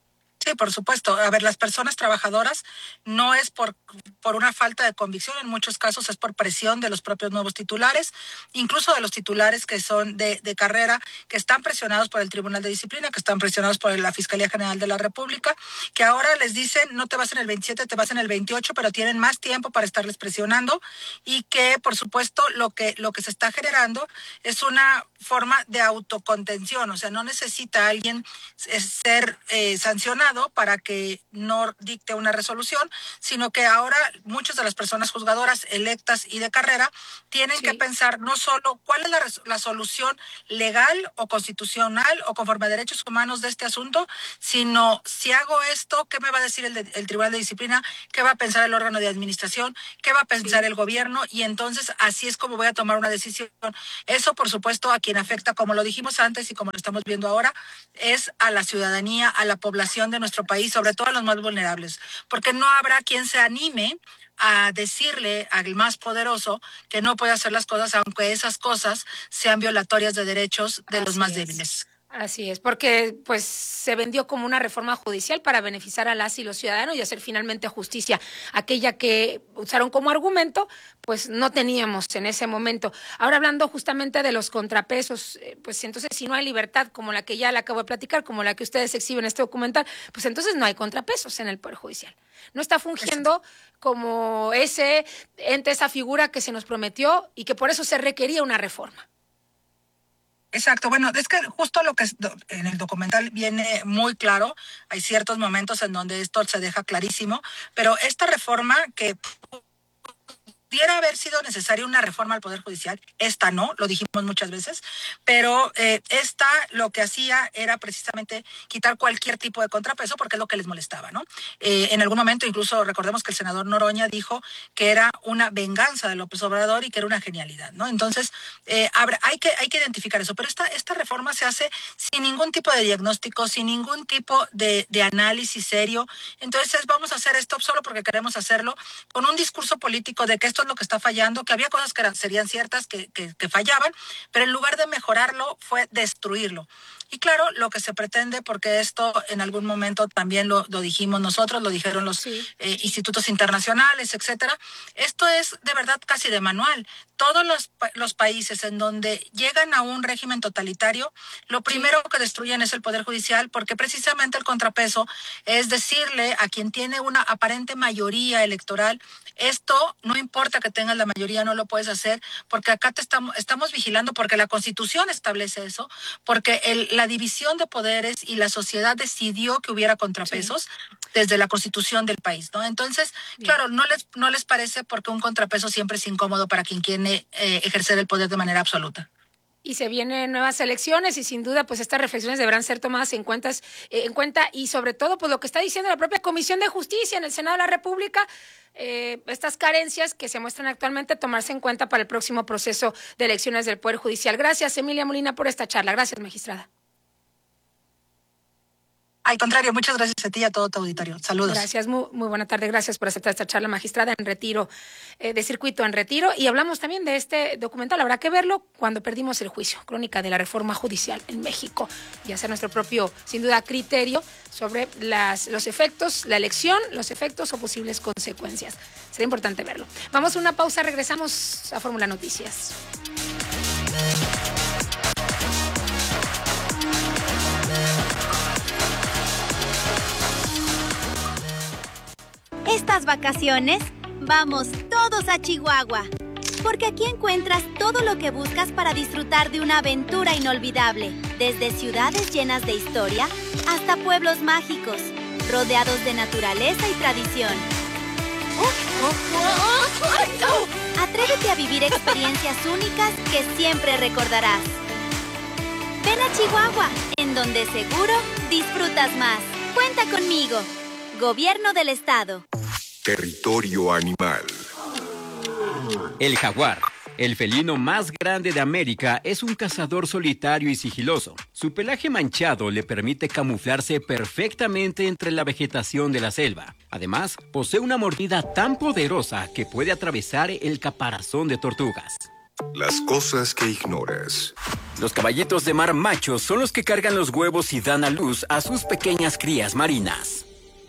Speaker 26: Sí, por supuesto. A ver, las personas trabajadoras no es por, por una falta de convicción, en muchos casos es por presión de los propios nuevos titulares, incluso de los titulares que son de, de carrera, que están presionados por el Tribunal de Disciplina, que están presionados por la Fiscalía General de la República, que ahora les dicen no te vas en el veintisiete, te vas en el veintiocho, pero tienen más tiempo para estarles presionando y que, por supuesto, lo que, lo que se está generando es una forma de autocontención, o sea, no necesita alguien ser eh, sancionado para que no dicte una resolución, sino que ahora muchas de las personas juzgadoras electas y de carrera tienen sí. que pensar no solo cuál es la, la solución legal o constitucional o conforme a derechos humanos de este asunto, sino si hago esto, ¿qué me va a decir el, de, el Tribunal de Disciplina? ¿Qué va a pensar el órgano de administración? ¿Qué va a pensar sí. el gobierno? Y entonces así es como voy a tomar una decisión. Eso, por supuesto, a quien afecta, como lo dijimos antes y como lo estamos viendo ahora, es a la ciudadanía, a la población de nuestro país, sobre todo a los más vulnerables, porque no habrá quien se anime a decirle al más poderoso que no puede hacer las cosas, aunque esas cosas sean violatorias de derechos de Así los más es. débiles.
Speaker 1: Así es, porque pues se vendió como una reforma judicial para beneficiar a las y los ciudadanos y hacer finalmente justicia. Aquella que usaron como argumento, pues no teníamos en ese momento. Ahora hablando justamente de los contrapesos, eh, pues entonces si no hay libertad como la que ya le acabo de platicar, como la que ustedes exhiben en este documental, pues entonces no hay contrapesos en el Poder Judicial. No está fungiendo como ese ente, esa figura que se nos prometió y que por eso se requería una reforma.
Speaker 26: Exacto, bueno, es que justo lo que en el documental viene muy claro, hay ciertos momentos en donde esto se deja clarísimo, pero esta reforma que pudiera haber sido necesaria una reforma al Poder Judicial, esta no, lo dijimos muchas veces, pero eh, esta lo que hacía era precisamente quitar cualquier tipo de contrapeso porque es lo que les molestaba, ¿no? Eh, en algún momento incluso recordemos que el senador Noroña dijo que era una venganza de López Obrador y que era una genialidad, ¿no? Entonces eh, habrá, hay que hay que identificar eso, pero esta, esta reforma se hace sin ningún tipo de diagnóstico, sin ningún tipo de, de análisis serio, entonces vamos a hacer esto solo porque queremos hacerlo, con un discurso político de que esto es lo que está fallando, que había cosas que eran, serían ciertas, que, que, que fallaban, pero en lugar de mejorarlo fue destruirlo. Y claro, lo que se pretende, porque esto en algún momento también lo, lo dijimos nosotros, lo dijeron los sí. eh, institutos internacionales, etcétera, esto es de verdad casi de manual. Todos los, los países en donde llegan a un régimen totalitario, lo primero sí. que destruyen es el Poder Judicial, porque precisamente el contrapeso es decirle a quien tiene una aparente mayoría electoral, esto no importa que tengas la mayoría, no lo puedes hacer, porque acá te estamos, estamos vigilando, porque la Constitución establece eso, porque el, la división de poderes y la sociedad decidió que hubiera contrapesos sí. desde la Constitución del país, ¿no? Entonces, Bien. claro, no les, no les parece porque un contrapeso siempre es incómodo para quien quiere eh, ejercer el poder de manera absoluta.
Speaker 1: Y se vienen nuevas elecciones y sin duda pues estas reflexiones deberán ser tomadas en, cuentas, eh, en cuenta y sobre todo pues lo que está diciendo la propia Comisión de Justicia en el Senado de la República, eh, estas carencias que se muestran actualmente tomarse en cuenta para el próximo proceso de elecciones del Poder Judicial. Gracias, Emilia Molina, por esta charla. Gracias, magistrada.
Speaker 26: Al contrario, muchas gracias a ti y a todo tu auditorio. Saludos.
Speaker 1: Gracias, muy, muy buena tarde. Gracias por aceptar esta charla, magistrada, en retiro, eh, de circuito en retiro. Y hablamos también de este documental. Habrá que verlo cuando perdimos el juicio. Crónica de la reforma judicial en México. Y hacer nuestro propio, sin duda, criterio sobre las, los efectos, la elección, los efectos o posibles consecuencias. Será importante verlo. Vamos a una pausa. Regresamos a Fórmula Noticias.
Speaker 5: Estas vacaciones, vamos todos a Chihuahua, porque aquí encuentras todo lo que buscas para disfrutar de una aventura inolvidable, desde ciudades llenas de historia hasta pueblos mágicos, rodeados de naturaleza y tradición. Atrévete a vivir experiencias únicas que siempre recordarás. Ven a Chihuahua, en donde seguro disfrutas más. Cuenta conmigo. Gobierno del Estado.
Speaker 15: Territorio animal.
Speaker 6: El jaguar, el felino más grande de América, es un cazador solitario y sigiloso. Su pelaje manchado le permite camuflarse perfectamente entre la vegetación de la selva. Además, posee una mordida tan poderosa que puede atravesar el caparazón de tortugas.
Speaker 15: Las cosas que ignoras.
Speaker 16: Los caballitos de mar machos son los que cargan los huevos y dan a luz a sus pequeñas crías marinas.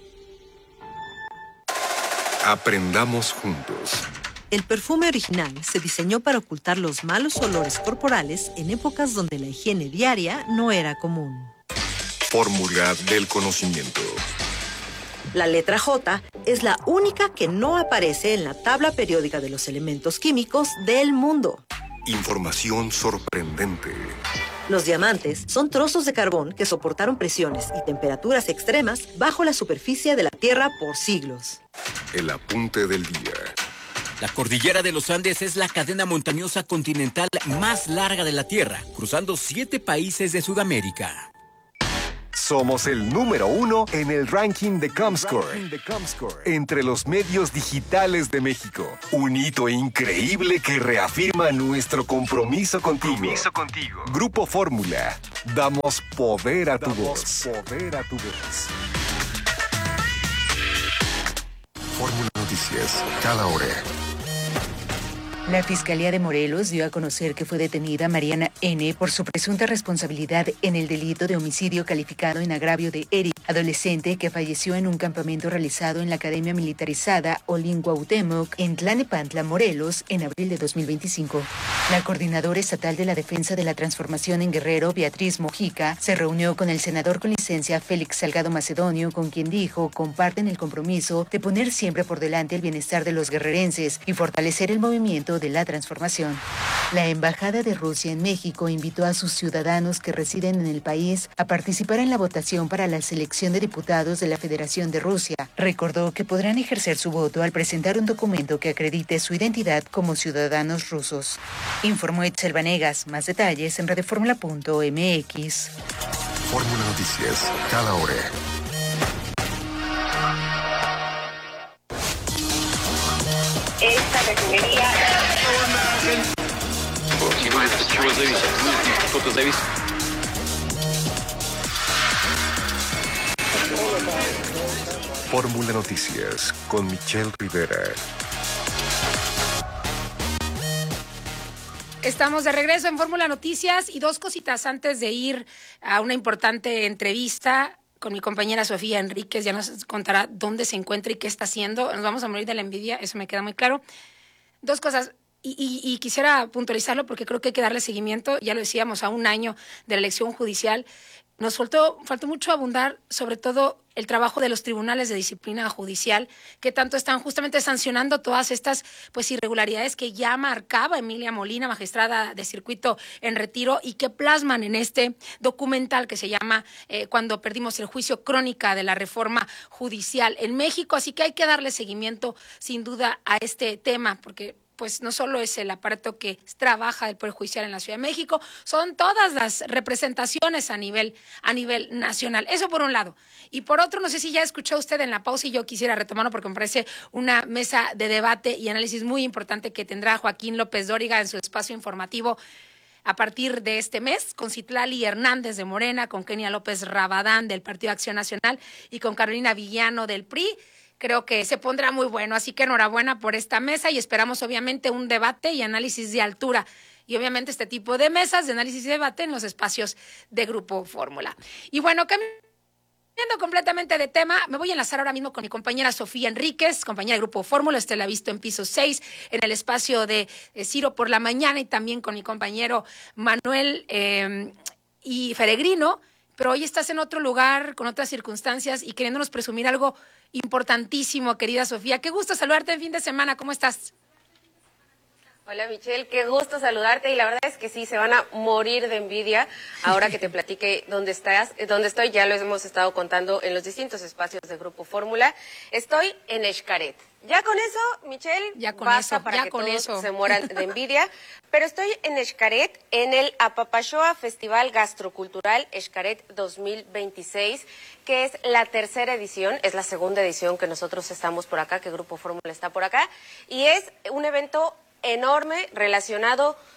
Speaker 15: Aprendamos juntos.
Speaker 10: El perfume original se diseñó para ocultar los malos olores corporales en épocas donde la higiene diaria no era común.
Speaker 15: Fórmula del conocimiento.
Speaker 10: La letra J es la única que no aparece en la tabla periódica de los elementos químicos del mundo.
Speaker 15: Información sorprendente.
Speaker 10: Los diamantes son trozos de carbón que soportaron presiones y temperaturas extremas bajo la superficie de la Tierra por siglos.
Speaker 15: El apunte del día.
Speaker 16: La cordillera de los Andes es la cadena montañosa continental más larga de la Tierra, cruzando siete países de Sudamérica.
Speaker 7: Somos el número uno en el ranking de Comscore, entre los medios digitales de México. Un hito increíble que reafirma nuestro compromiso contigo. Compromiso contigo. Grupo Fórmula. Damos poder a tu voz. Poder a tu voz.
Speaker 15: Fórmula Noticias, cada hora.
Speaker 11: La Fiscalía de Morelos dio a conocer que fue detenida Mariana N. por su presunta responsabilidad en el delito de homicidio calificado en agravio de Eric, adolescente que falleció en un campamento realizado en la Academia Militarizada Olin Cuauhtémoc en Tlalnepantla, Morelos, en abril de dos mil veinticinco. La coordinadora estatal de la Defensa de la Transformación en Guerrero, Beatriz Mojica, se reunió con el senador con licencia Félix Salgado Macedonio, con quien dijo comparten el compromiso de poner siempre por delante el bienestar de los guerrerenses y fortalecer el movimiento de la transformación. La Embajada de Rusia en México invitó a sus ciudadanos que residen en el país a participar en la votación para la selección de diputados de la Federación de Rusia. Recordó que podrán ejercer su voto al presentar un documento que acredite su identidad como ciudadanos rusos. Informó Etzel Vanegas. Más detalles en radioformula punto m x.
Speaker 15: Fórmula Noticias, cada hora.
Speaker 12: Esta refinería...
Speaker 15: Fórmula Noticias con Michelle Rivera.
Speaker 1: Estamos de regreso en Fórmula Noticias y dos cositas antes de ir a una importante entrevista con mi compañera Sofía Enríquez. Ya nos contará dónde se encuentra y qué está haciendo. Nos vamos a morir de la envidia, eso me queda muy claro. Dos cosas, y, y, y quisiera puntualizarlo porque creo que hay que darle seguimiento. Ya lo decíamos, a un año de la elección judicial. Nos faltó, faltó mucho abundar, sobre todo el trabajo de los tribunales de disciplina judicial, que tanto están justamente sancionando todas estas pues irregularidades que ya marcaba Emilia Molina, magistrada de circuito en retiro, y que plasman en este documental que se llama eh, Cuando perdimos el juicio, crónica de la reforma judicial en México. Así que hay que darle seguimiento sin duda a este tema, porque pues no solo es el aparato que trabaja del Poder Judicial en la Ciudad de México, son todas las representaciones a nivel, a nivel nacional. Eso por un lado. Y por otro, no sé si ya escuchó usted en la pausa y yo quisiera retomarlo porque me parece una mesa de debate y análisis muy importante que tendrá Joaquín López Dóriga en su espacio informativo a partir de este mes, con Citlali Hernández de Morena, con Kenia López Rabadán del Partido Acción Nacional y con Carolina Villano del P R I. Creo que se pondrá muy bueno, así que enhorabuena por esta mesa y esperamos obviamente un debate y análisis de altura. Y obviamente este tipo de mesas de análisis y debate en los espacios de Grupo Fórmula. Y bueno, cambiando completamente de tema, me voy a enlazar ahora mismo con mi compañera Sofía Enríquez, compañera de Grupo Fórmula. Usted la ha visto en piso seis, en el espacio de eh, Ciro por la mañana, y también con mi compañero Manuel eh, y Feregrino. Pero hoy estás en otro lugar, con otras circunstancias y queriéndonos presumir algo importantísimo, querida Sofía. Qué gusto saludarte en fin de semana. ¿Cómo estás?
Speaker 13: Hola Michelle, qué gusto saludarte y la verdad es que sí, se van a morir de envidia ahora que te platique dónde estás, dónde estoy. Ya lo hemos estado contando en los distintos espacios de Grupo Fórmula. Estoy en Xcaret. Ya con eso, Michelle,
Speaker 1: ya con
Speaker 13: basta
Speaker 1: eso,
Speaker 13: para
Speaker 1: ya
Speaker 13: que
Speaker 1: con
Speaker 13: todos
Speaker 1: eso.
Speaker 13: se mueran de envidia. Pero estoy en Xcaret, en el Apapashoa Festival Gastrocultural Xcaret dos mil veintiséis, que es la tercera edición, es la segunda edición que nosotros estamos por acá, que Grupo Fórmula está por acá, y es un evento enorme relacionado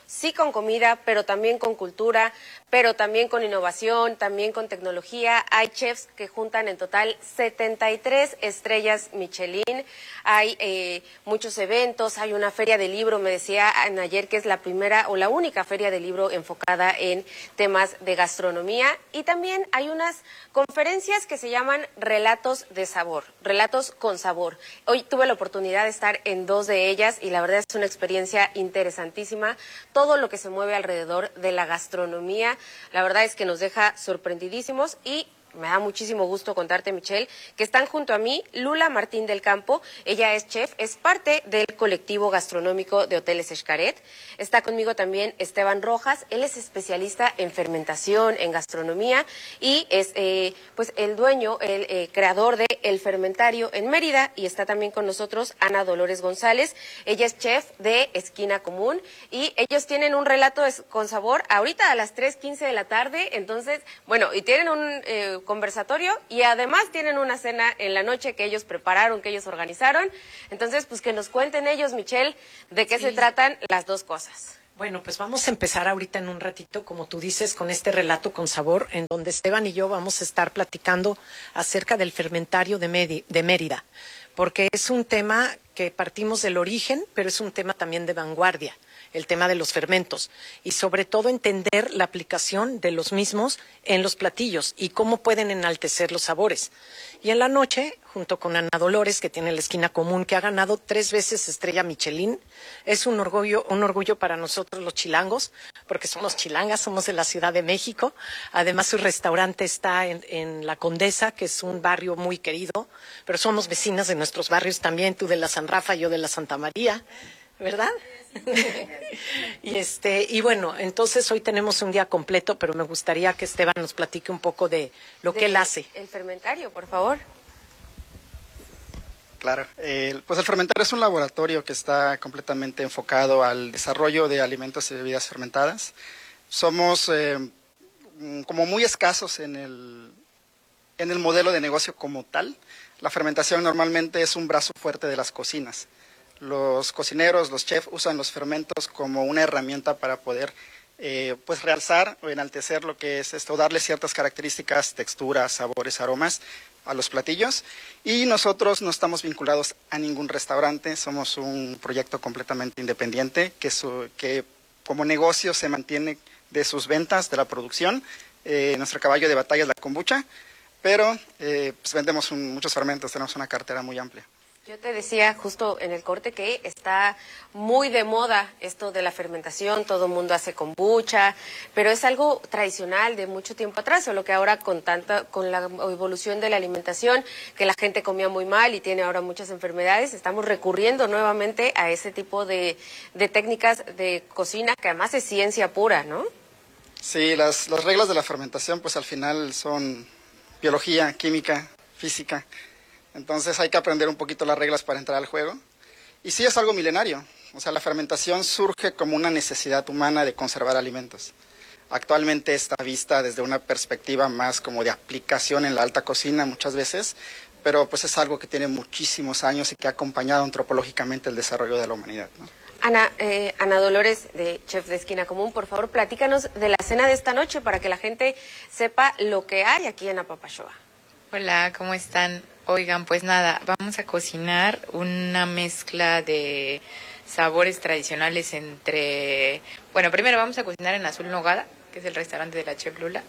Speaker 13: sí con comida, pero también con cultura, pero también con innovación, también con tecnología. Hay chefs que juntan en total setenta y tres estrellas Michelin, hay eh, muchos eventos, hay una feria de libro, me decía ayer que es la primera o la única feria de libro enfocada en temas de gastronomía, y también hay unas conferencias que se llaman Relatos de Sabor, Relatos con Sabor. Hoy tuve la oportunidad de estar en dos de ellas y la verdad es una experiencia interesantísima, todo lo que se mueve alrededor de la gastronomía. La verdad es que nos deja sorprendidísimos y me da muchísimo gusto contarte, Michelle, que están junto a mí Lula Martín del Campo. Ella es chef, es parte del colectivo gastronómico de Hoteles Xcaret. Está conmigo también Esteban Rojas. Él es especialista en fermentación, en gastronomía y es eh, pues el dueño, el eh, creador de El Fermentario en Mérida. Y está también con nosotros Ana Dolores González. Ella es chef de Esquina Común y ellos tienen un relato con sabor ahorita a las tres quince de la tarde. Entonces, bueno, y tienen un eh, conversatorio y además tienen una cena en la noche que ellos prepararon, que ellos organizaron. Entonces, pues que nos cuenten ellos, Michelle, de qué sí. se tratan las dos cosas.
Speaker 12: Bueno, pues vamos a empezar ahorita en un ratito, como tú dices, con este relato con sabor, en donde Esteban y yo vamos a estar platicando acerca del Fermentario de, Medi- de Mérida, porque es un tema que partimos del origen, pero es un tema también de vanguardia, el tema de los fermentos, y sobre todo entender la aplicación de los mismos en los platillos y cómo pueden enaltecer los sabores. Y en la noche, junto con Ana Dolores, que tiene la Esquina Común, que ha ganado tres veces estrella Michelin, es un orgullo, un orgullo para nosotros los chilangos, porque somos chilangas, somos de la Ciudad de México. Además, su restaurante está en, en La Condesa, que es un barrio muy querido, pero somos vecinas de nuestros barrios también, tú de la San Rafa, yo de la Santa María, ¿verdad? y este y bueno, entonces hoy tenemos un día completo, pero me gustaría que Esteban nos platique un poco de lo de que él hace.
Speaker 13: El Fermentario, por favor.
Speaker 14: Claro, eh, pues el Fermentario es un laboratorio que está completamente enfocado al desarrollo de alimentos y bebidas fermentadas. Somos eh, como muy escasos en el, en el modelo de negocio como tal. La fermentación normalmente es un brazo fuerte de las cocinas. Los cocineros, los chefs usan los fermentos como una herramienta para poder eh, pues realzar o enaltecer lo que es esto, darle ciertas características, texturas, sabores, aromas a los platillos. Y nosotros no estamos vinculados a ningún restaurante, somos un proyecto completamente independiente que, su, que como negocio se mantiene de sus ventas, de la producción. Eh, nuestro caballo de batalla es la kombucha, pero eh, pues vendemos un, muchos fermentos, tenemos una cartera muy amplia.
Speaker 13: Yo te decía justo en el corte que está muy de moda esto de la fermentación, todo el mundo hace kombucha, pero es algo tradicional de mucho tiempo atrás, solo que ahora con tanta, con la evolución de la alimentación, que la gente comía muy mal y tiene ahora muchas enfermedades, estamos recurriendo nuevamente a ese tipo de, de técnicas de cocina que además es ciencia pura, ¿no?
Speaker 14: Sí, las, las reglas de la fermentación pues al final son biología, química, física. Entonces hay que aprender un poquito las reglas para entrar al juego. Y sí es algo milenario. O sea, la fermentación surge como una necesidad humana de conservar alimentos. Actualmente está vista desde una perspectiva más como de aplicación en la alta cocina muchas veces, pero pues es algo que tiene muchísimos años y que ha acompañado antropológicamente el desarrollo de la humanidad, ¿no?
Speaker 13: Ana, eh, Ana Dolores, de Chef de Esquina Común, por favor, platícanos de la cena de esta noche para que la gente sepa lo que hay aquí en Apapashoa.
Speaker 17: Hola, ¿cómo están? Oigan, pues nada, vamos a cocinar una mezcla de sabores tradicionales entre... Bueno, primero vamos a cocinar en Azul Nogada, que es el restaurante de la Chef Lula.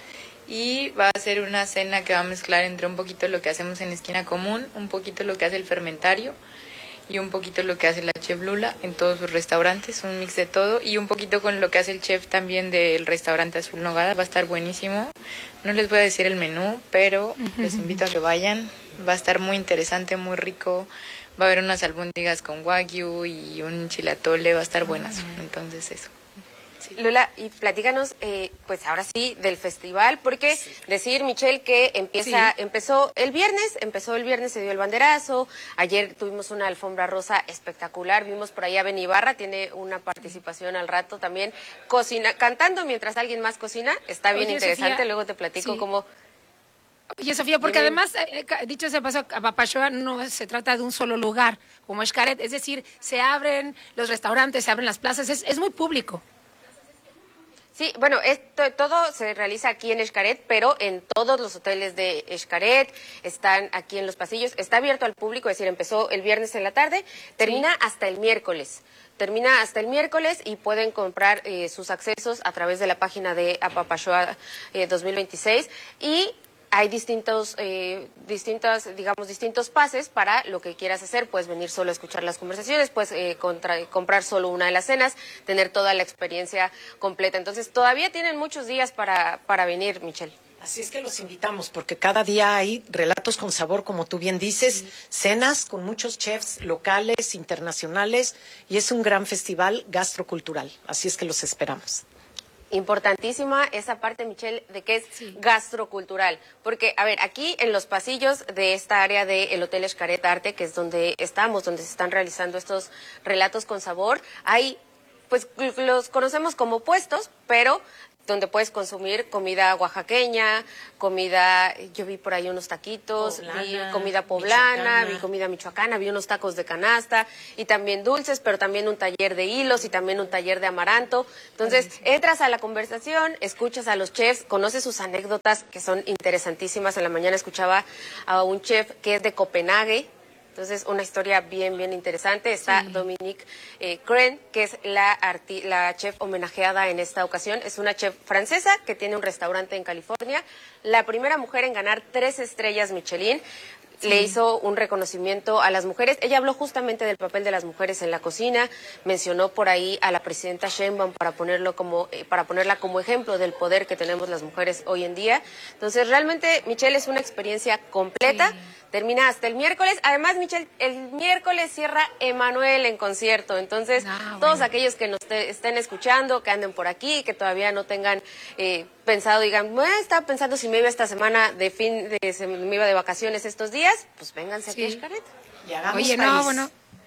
Speaker 17: Y va a ser una cena que va a mezclar entre un poquito lo que hacemos en Esquina Común, un poquito lo que hace el Fermentario y un poquito lo que hace la Chef Lula en todos sus restaurantes, un mix de todo, y un poquito con lo que hace el chef también del restaurante Azul Nogada. Va a estar buenísimo. No les voy a decir el menú, pero les invito a que vayan. Va a estar muy interesante, muy rico. Va a haber unas albóndigas con wagyu y un chilatole, va a estar buenas. Entonces eso.
Speaker 13: Sí. Lula, y platícanos, eh, pues ahora sí, del festival, porque sí. decir, Michelle, que empieza, sí. empezó el viernes, empezó el viernes, se dio el banderazo, ayer tuvimos una alfombra rosa espectacular, vimos por ahí a Ben Ibarra, tiene una participación al rato también, cocina, cantando mientras alguien más cocina, está bien Oye, interesante, Sofía, luego te platico sí. cómo...
Speaker 1: Oye, Sofía, porque además, eh, dicho ese paso, Apapachua no se trata de un solo lugar, como Xcaret, es decir, se abren los restaurantes, se abren las plazas, es, es muy público.
Speaker 13: Sí, bueno, esto todo se realiza aquí en Xcaret, pero en todos los hoteles de Xcaret, están aquí en los pasillos, está abierto al público, es decir, empezó el viernes en la tarde, termina sí. hasta el miércoles. Termina hasta el miércoles y pueden comprar eh, sus accesos a través de la página de Apapachua eh, dos mil veintiséis y hay distintos, eh, distintos, digamos, distintos pases para lo que quieras hacer. Puedes venir solo a escuchar las conversaciones, puedes eh, contra, comprar solo una de las cenas, tener toda la experiencia completa. Entonces, todavía tienen muchos días para, para venir, Michelle.
Speaker 12: Así es que los invitamos, porque cada día hay relatos con sabor, como tú bien dices, sí. cenas con muchos chefs locales, internacionales, y es un gran festival gastrocultural. Así es que los esperamos.
Speaker 13: Importantísima esa parte, Michelle, de que es sí. gastrocultural. Porque, a ver, aquí en los pasillos de esta área del Hotel Xcaret Arte, que es donde estamos, donde se están realizando estos relatos con sabor, hay, pues, los conocemos como puestos, pero donde puedes consumir comida oaxaqueña, comida, yo vi por ahí unos taquitos, poblana, vi comida poblana, vi comida michoacana, vi unos tacos de canasta y también dulces, pero también un taller de hilos y también un taller de amaranto. Entonces, sí. entras a la conversación, escuchas a los chefs, conoces sus anécdotas que son interesantísimas. En la mañana escuchaba a un chef que es de Copenhague. Entonces, una historia bien, bien interesante. Está sí. Dominique eh, Cren, que es la, arti la chef homenajeada en esta ocasión. Es una chef francesa que tiene un restaurante en California. La primera mujer en ganar tres estrellas Michelin. Sí. Le hizo un reconocimiento a las mujeres. Ella habló justamente del papel de las mujeres en la cocina, mencionó por ahí a la presidenta Sheinbaum para ponerlo como eh, para ponerla como ejemplo del poder que tenemos las mujeres hoy en día. Entonces, realmente, Michelle, es una experiencia completa. Sí. Termina hasta el miércoles. Además, Michelle, el miércoles cierra Emanuel en concierto. Entonces, ah, todos bueno. aquellos que nos te, estén escuchando, que anden por aquí, que todavía no tengan eh, pensado, digan, bueno, estaba pensando si me iba esta semana de fin, de, se me iba de vacaciones estos días, pues vénganse sí. aquí a Xcaret.
Speaker 1: Oye, no, bueno.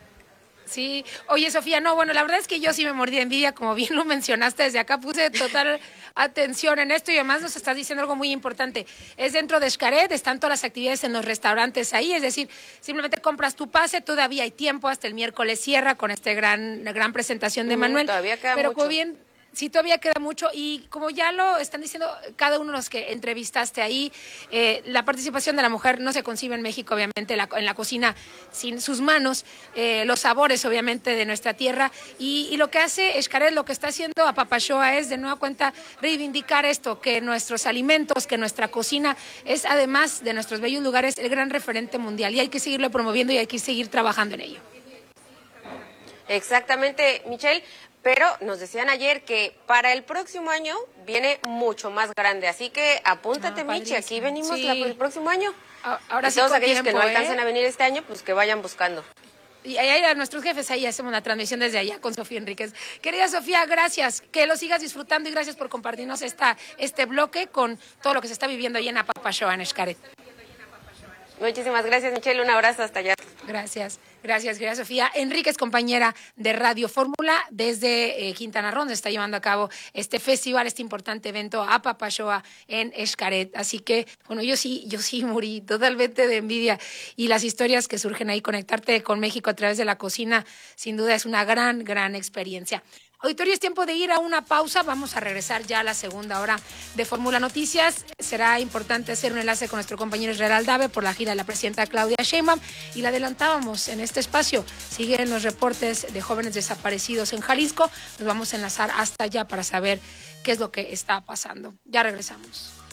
Speaker 1: Sí, oye, Sofía, no, bueno, la verdad es que yo sí me mordí de envidia, como bien lo mencionaste desde acá, puse total atención en esto y además nos estás diciendo algo muy importante. Es dentro de Xcaret, están todas las actividades en los restaurantes ahí, es decir, simplemente compras tu pase, todavía hay tiempo, hasta el miércoles cierra con esta gran, gran presentación de Manuel.
Speaker 13: Todavía queda
Speaker 1: pero
Speaker 13: mucho.
Speaker 1: Como bien, sí, todavía queda mucho y como ya lo están diciendo cada uno de los que entrevistaste ahí, eh, la participación de la mujer no se concibe en México, obviamente, la, en la cocina sin sus manos, eh, los sabores, obviamente, de nuestra tierra y, y lo que hace Xcaret, lo que está haciendo Apapachua es, de nueva cuenta, reivindicar esto, que nuestros alimentos, que nuestra cocina es, además de nuestros bellos lugares, el gran referente mundial y hay que seguirlo promoviendo y hay que seguir trabajando en ello.
Speaker 13: Exactamente, Michelle. Pero nos decían ayer que para el próximo año viene mucho más grande. Así que apúntate, ah, Michi, aquí venimos sí. la, el próximo año.
Speaker 1: Ahora
Speaker 13: y
Speaker 1: sí
Speaker 13: todos aquellos
Speaker 1: tiempo,
Speaker 13: que no alcancen
Speaker 1: ¿eh?
Speaker 13: a venir este año, pues que vayan buscando.
Speaker 1: Y ahí a nuestros jefes, ahí hacemos una transmisión desde allá con Sofía Enríquez. Querida Sofía, gracias, que lo sigas disfrutando y gracias por compartirnos esta, este bloque con todo lo que se está viviendo ahí en Apapachua, en Xcaret.
Speaker 13: Muchísimas gracias, Michelle, un abrazo hasta allá.
Speaker 1: Gracias, gracias, querida Sofía. Enríquez, compañera de Radio Fórmula desde eh, Quintana Roo, donde está llevando a cabo este festival, este importante evento Apapachua en Xcaret. Así que, bueno, yo sí, yo sí morí totalmente de envidia y las historias que surgen ahí, conectarte con México a través de la cocina, sin duda es una gran, gran experiencia. Auditorio, es tiempo de ir a una pausa. Vamos a regresar ya a la segunda hora de Fórmula Noticias. Será importante hacer un enlace con nuestro compañero Israel Aldave por la gira de la presidenta Claudia Sheinbaum. Y la adelantábamos en este espacio. Siguen los reportes de jóvenes desaparecidos en Jalisco. Nos vamos a enlazar hasta allá para saber qué es lo que está pasando. Ya regresamos.